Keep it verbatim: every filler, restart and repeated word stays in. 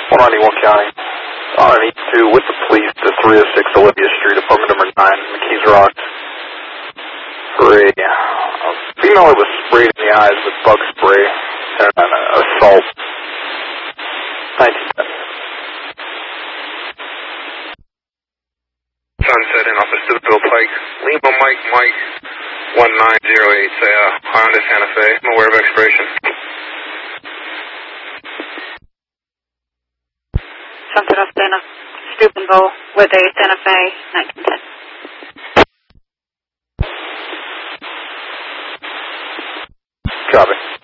one ninety-one County. On an E two with the police to three oh six Olivia Street, apartment number nine, McKees Rocks. For a, a female that was sprayed in the eyes with bug spray and an assault. nineteen ten. Sunset in office to the Bill Pike. Lima Mike Mike one nine zero eight, say uh, Honda Santa Fe. I'm aware of expiration. Something up Dana Steubenville with a Santa Fe nineteen ten. Copy.